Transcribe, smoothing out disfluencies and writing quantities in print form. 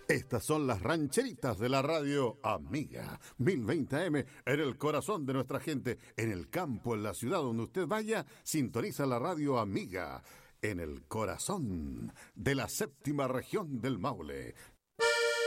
Estas son las rancheritas de la radio Amiga 1020 AM, en el corazón de nuestra gente, en el campo, en la ciudad, donde usted vaya, sintoniza la radio Amiga, en el corazón de la séptima región del Maule.